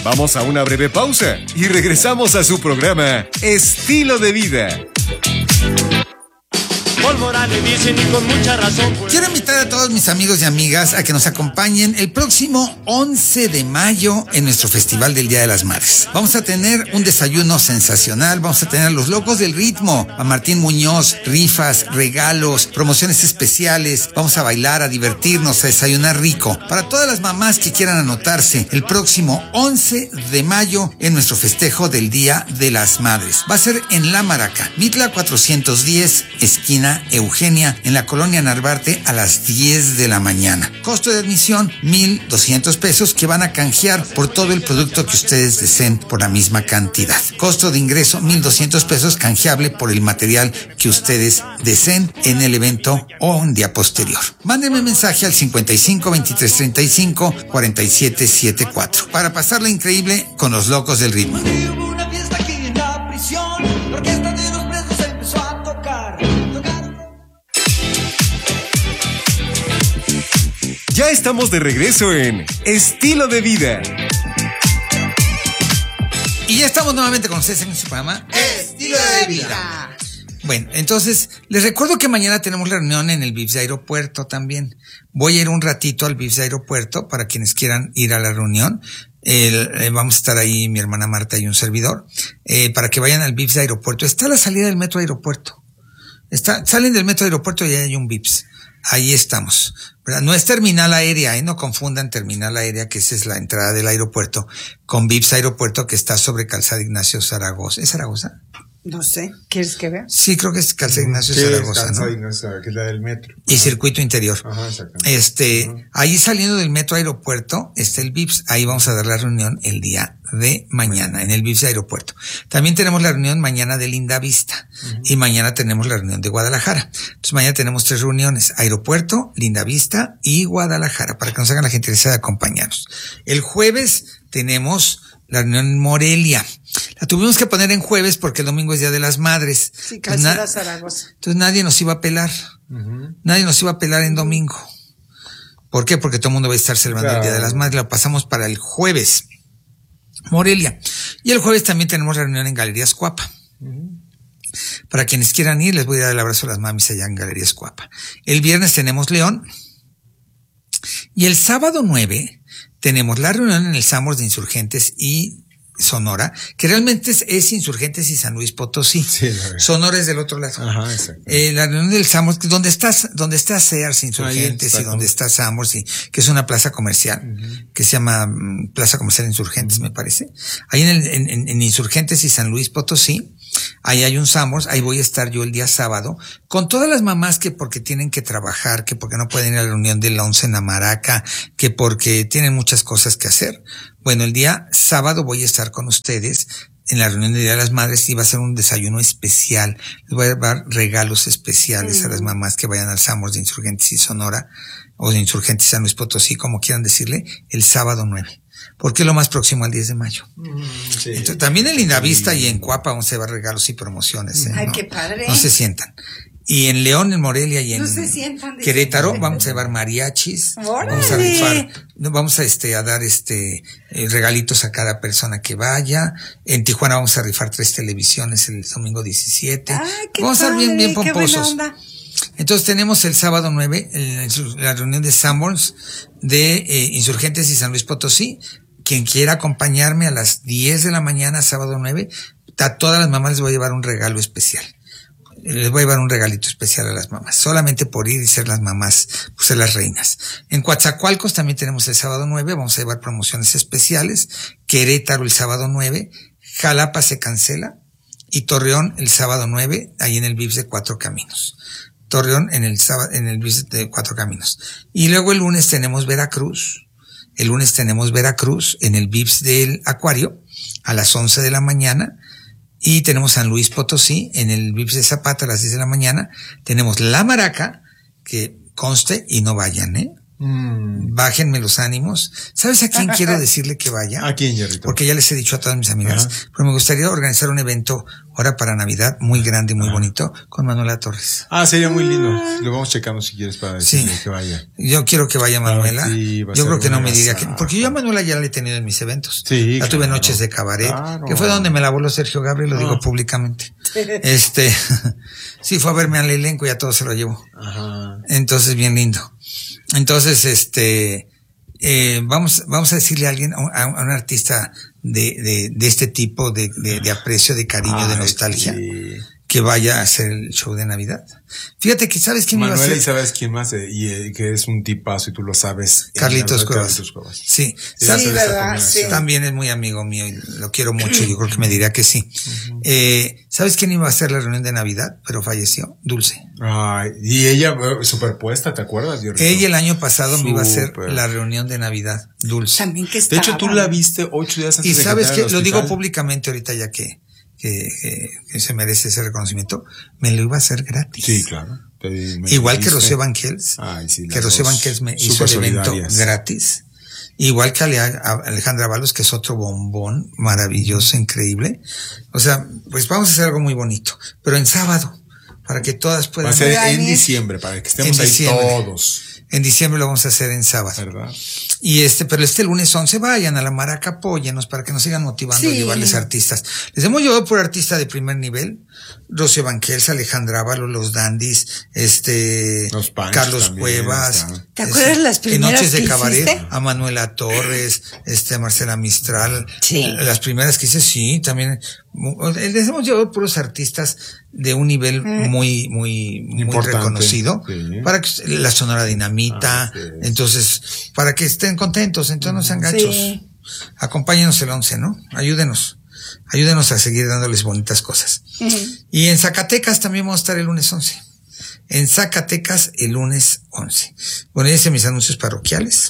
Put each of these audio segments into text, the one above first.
Vamos a una breve pausa y regresamos a su programa Estilo de Vida. Pólvora le dicen y con mucha razón. Quiero invitar a todos mis amigos y amigas a que nos acompañen el próximo 11 de mayo en nuestro Festival del Día de las Madres. Vamos a tener un desayuno sensacional, vamos a tener a los locos del ritmo, a Martín Muñoz, rifas, regalos, promociones especiales, vamos a bailar, a divertirnos, a desayunar rico. Para todas las mamás que quieran anotarse, el próximo 11 de mayo en nuestro festejo del Día de las Madres. Va a ser en La Maraca, Mitla 410, esquina Eugenia, en la colonia Narvarte, a las 10 de la mañana. Costo de admisión, 1,200 pesos, que van a canjear por todo el producto que ustedes deseen por la misma cantidad. Costo de ingreso, 1,200 pesos, canjeable por el material que ustedes deseen en el evento o un día posterior. Mándenme mensaje al 55 23 35 47 74 para pasarla increíble con los locos del ritmo. Hubo una fiesta aquí en la prisión, la orquesta de los presos empezó a tocar. Ya estamos de regreso en Estilo de Vida. Y ya estamos nuevamente con ustedes en su programa Estilo de Vida. Bueno, entonces, les recuerdo que mañana tenemos la reunión en el VIPS de Aeropuerto también. Voy a ir un ratito al VIPS de Aeropuerto para quienes quieran ir a la reunión. Vamos a estar ahí mi hermana Marta y un servidor, para que vayan al VIPS de Aeropuerto. Está a la salida del metro Aeropuerto. Salen del metro Aeropuerto y hay un VIPS. Ahí estamos, ¿verdad? No es terminal aérea, no confundan terminal aérea, que esa es la entrada del aeropuerto, con VIPS Aeropuerto, que está sobre Calzada Ignacio Zaragoza. ¿Es Zaragoza? No sé, ¿quieres que vea? Sí, creo que es Calzada Ignacio Zaragoza, Calzada ¿no? Ignacio, que es la del metro. Y circuito interior. Ajá, exactamente. Ahí saliendo del metro Aeropuerto está el VIPS. Ahí vamos a dar la reunión el día de mañana, en el VIPS de Aeropuerto. También tenemos la reunión mañana de Lindavista. Y mañana tenemos la reunión de Guadalajara. Entonces mañana tenemos 3 reuniones: Aeropuerto, Lindavista y Guadalajara, para que nos hagan la gentileza de acompañarnos. El jueves tenemos la reunión en Morelia. La tuvimos que poner en jueves porque el domingo es Día de las Madres. Sí, Calzada Zaragoza. Entonces nadie nos iba a pelar. Nadie nos iba a pelar en domingo. ¿Por qué? Porque todo el mundo va a estar celebrando el Día de las Madres. La pasamos para el jueves. Morelia. Y el jueves también tenemos reunión en Galerías Cuapa. Para quienes quieran ir, les voy a dar el abrazo a las mamis allá en Galerías Cuapa. El viernes tenemos León. Y el sábado 9 tenemos la reunión en el Samos de Insurgentes y Sonora, que realmente es Insurgentes y San Luis Potosí. Sí, Sonora es del otro lado. Ajá, exacto. La reunión del Samos, donde está Sears Insurgentes y donde está Samos, que es una plaza comercial, que se llama Plaza Comercial Insurgentes, me parece. Ahí en Insurgentes y San Luis Potosí, ahí hay un Samos. Ahí voy a estar yo el día sábado, con todas las mamás que porque tienen que trabajar, que porque no pueden ir a la reunión del 11 en La Maraca, que porque tienen muchas cosas que hacer. Bueno, el día sábado voy a estar con ustedes en la reunión del Día de las Madres y va a ser un desayuno especial. Les voy a dar regalos especiales a las mamás que vayan al Samos de Insurgentes y Sonora, o de Insurgentes y San Luis Potosí, como quieran decirle, el sábado 9. Porque es lo más próximo al 10 de mayo. Sí. Entonces, también en Lindavista y en Cuapa vamos a llevar regalos y promociones. Ay, ¿no? qué padre. No se sientan. Y en León, en Morelia y en No se sientan, Querétaro vamos a llevar mariachis. Vamos a rifar, vamos a dar regalitos a cada persona que vaya. En Tijuana vamos a rifar 3 televisiones el domingo 17. Ay, qué vamos a estar bien padre, pomposos. qué buena onda. Entonces tenemos el sábado 9 la reunión de Sanborns de Insurgentes y San Luis Potosí. Quien quiera acompañarme a las 10 de la mañana, sábado 9, a todas las mamás les voy a llevar un regalo especial. Les voy a llevar un regalito especial a las mamás, solamente por ir y ser las mamás, pues ser las reinas. En Coatzacoalcos también tenemos el sábado 9, vamos a llevar promociones especiales. Querétaro el sábado 9, Jalapa se cancela, y Torreón el sábado 9, ahí en el VIPS de 4 Caminos. Torreón en el VIPS de 4 Caminos. Y luego el lunes tenemos Veracruz. El lunes tenemos Veracruz en el VIPS del Acuario a las 11 de la mañana. Y tenemos San Luis Potosí en el VIPS de Zapata a las 10 de la mañana. Tenemos La Maraca, que conste y no vayan, Bájenme los ánimos. ¿Sabes a quién quiero decirle que vaya? ¿A quién, Jerrito? Porque ya les he dicho a todas mis amigas, pero me gustaría organizar un evento ahora para Navidad muy grande y muy bonito con Manuela Torres. Sería muy lindo. Lo vamos checando si quieres para decirle que vaya. Yo quiero que vaya Manuela. Sí, va a yo ser creo que no me buena diría que... sala. Porque yo a Manuela ya la he tenido en mis eventos. Sí, la tuve claro. Noches de Cabaret, Claro. que fue donde me la voló Sergio Gabriel, lo digo públicamente. Sí, fue a verme al elenco y a todos se lo llevó. Ajá. Entonces, bien lindo. Entonces, vamos a decirle a alguien, a un artista de este tipo de aprecio, de cariño, de nostalgia, sí. que vaya a hacer el show de Navidad. Fíjate que ¿sabes quién iba a Manuela, hacer? y sabes quién más, que es un tipazo y tú lo sabes. Carlitos Cuevas. Sí, Sí, Sí, hace esa ¿verdad? combinación. Sí. también es muy amigo mío y lo quiero mucho, yo creo que me diría que sí. ¿Sabes quién iba a hacer la reunión de Navidad? Pero falleció, Dulce. Ay, y ella superpuesta, ¿te acuerdas, Jerrito? Ella el año pasado me iba a hacer Súper. la reunión de Navidad, Dulce. También que De estaba. hecho, tú la viste 8 días antes Y de sabes entrar que al lo digo hospital. públicamente ahorita ya que se merece ese reconocimiento, me lo iba a hacer gratis. Sí, claro. Igual que Rocío Banquels, Ay, sí, que las Rocío dos. Banquels me hizo Súper el evento solidarias. gratis. Igual que Alejandra Balos, que es otro bombón maravilloso, increíble. O sea, pues vamos a hacer algo muy bonito, pero en sábado, para que todas Va puedan a ser en venir. diciembre, para que estemos En ahí diciembre. todos. En diciembre lo vamos a hacer en sábado. ¿Verdad? Y pero lunes 11 vayan a la Maraca, apóyenos para que nos sigan motivando a Sí. llevarles artistas. Les hemos llevado por artista de primer nivel, Rocío Banquels, Alejandra Ábalos, los Dandis, Los Punch Carlos también Cuevas. están. ¿Te acuerdas las en primeras Noches de que Cabaret, hiciste? a Manuela Torres, a Marcela Mistral. Sí. Las primeras que hice, sí, también. Les hemos llevado puros artistas de un nivel muy Importante. reconocido. Sí. Para que la Sonora Dinamita, sí. entonces, para que estén contentos, entonces no sean gachos. Sí. Acompáñenos el 11, ¿no? Ayúdenos a seguir dándoles bonitas cosas. Y en Zacatecas también vamos a estar el lunes 11. En Zacatecas el lunes 11. Bueno, ya hice mis anuncios parroquiales.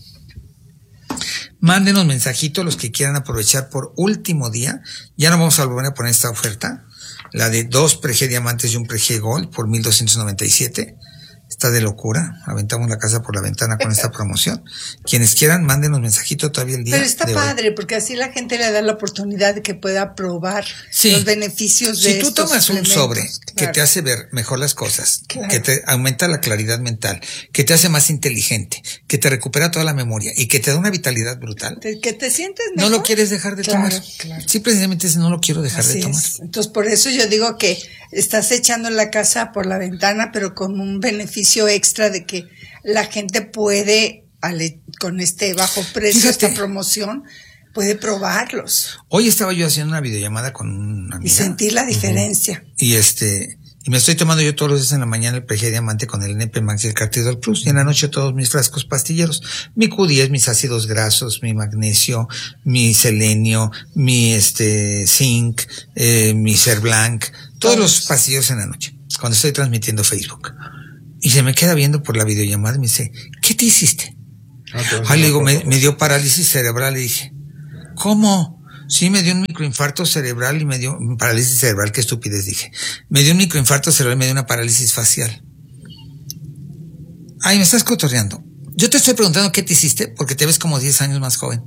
Mándenos mensajitos los que quieran aprovechar por último día. Ya no vamos a volver a poner esta oferta. La de 2 Preg Diamantes y un Preg Gold por 1,297. Está de locura. Aventamos la casa por la ventana con esta promoción. Quienes quieran, mándenos mensajito todavía el día. Pero está de hoy. padre, porque así la gente le da la oportunidad de que pueda probar Sí. los beneficios de Si tú estos tomas un suplementos, sobre que claro. te hace ver mejor las cosas, Claro. que te aumenta la claridad mental, que te hace más inteligente, que te recupera toda la memoria y que te da una vitalidad brutal, Que te sientes no mejor. lo quieres dejar de Claro, tomar. claro. Sí, precisamente ese no lo quiero dejar Así de tomar. es. Entonces, por eso yo digo que estás echando la casa por la ventana, pero con un beneficio extra de que la gente puede, con este bajo precio, Fíjate. esta promoción, puede probarlos Hoy estaba yo haciendo una videollamada con una amiga y sentir la diferencia. y y me estoy tomando yo todos los días en la mañana el Preg Diamante con el NP Max y el Cartidol Plus y en la noche todos mis frascos pastilleros, mi Q10, mis ácidos grasos, mi magnesio, mi selenio, mi zinc, mi Cerblanc, todos los pastilleros en la noche cuando estoy transmitiendo Facebook. Y se me queda viendo por la videollamada y me dice, ¿qué te hiciste? Le digo, me dio parálisis cerebral. Le dije, ¿cómo? Sí, me dio un microinfarto cerebral y me dio parálisis cerebral, qué estupidez dije. Me dio un microinfarto cerebral y me dio una parálisis facial. Ay, me estás cotorreando. Yo te estoy preguntando qué te hiciste porque te ves como 10 años más joven.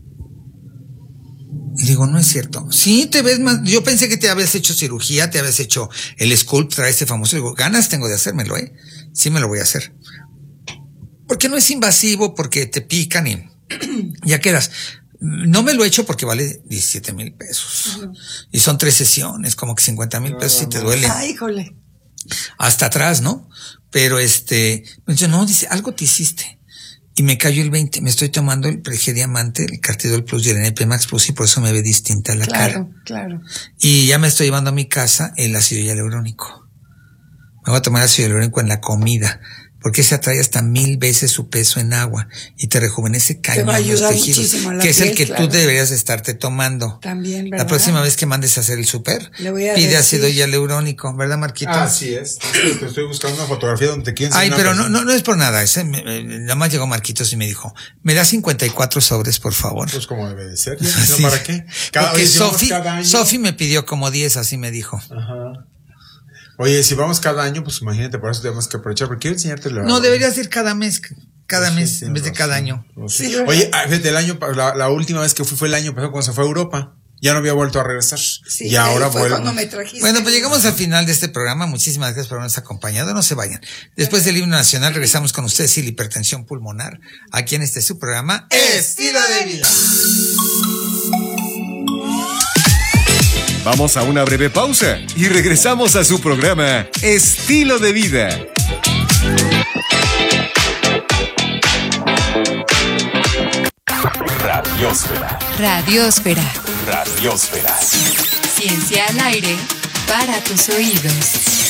Y digo, no es cierto. Sí, te ves más. Yo pensé que te habías hecho cirugía, te habías hecho el Sculpt, este famoso. Digo, ganas tengo de hacérmelo, ¿eh? Sí me lo voy a hacer. Porque no es invasivo, porque te pican y ya quedas. No me lo he hecho porque vale 17,000 pesos. Y son 3 sesiones, como que 50,000 pesos si te duele. Ay, híjole. Hasta atrás, ¿no? Pero me dice, no, dice, algo te hiciste. Y me cayó el 20. Me estoy tomando el Preg Diamante, el Cartidol Plus y el NP Max Plus y por eso me ve distinta la cara. Claro. Y ya me estoy llevando a mi casa el ácido hialurónico. Me voy a tomar ácido hialurónico en la comida, porque se atrae hasta 1000 veces su peso en agua y te rejuvenece cañón va a los ayudar tejidos, muchísimo a la que es el piel, que claro. tú deberías estarte tomando. También, ¿verdad? La próxima vez que mandes a hacer el súper, Le voy a pide decir. ácido hialurónico, ¿verdad, Marquito? Así es. Te estoy buscando una fotografía donde te quieres. Ay, pero no es por nada. Nada más llegó Marquitos y me dijo, ¿me da 54 sobres, por favor? Pues como debe de ser. Sí. ¿No para qué? Porque oye, si vamos cada año. Sofi me pidió como 10, así me dijo. Ajá. Oye, si vamos cada año, pues imagínate, por eso tenemos que aprovechar, porque quiero enseñarte la... No, deberías ir cada mes. cada Sí, mes tienes en vez de cada razón. año. Sí, Oye, fíjate, la última vez que fue el año pasado cuando se fue a Europa. Ya no había vuelto a regresar. Sí, y ahora fue vuelve. cuando me trajiste. Bueno, pues llegamos al final de este programa. Muchísimas gracias por habernos acompañado. No se vayan. Después del himno nacional regresamos con ustedes y la hipertensión pulmonar. Aquí en este su programa, Estilo de Vida. Vamos a una breve pausa y regresamos a su programa Estilo de Vida. Radiósfera. Radiósfera. Radiósfera. Ciencia al aire para tus oídos.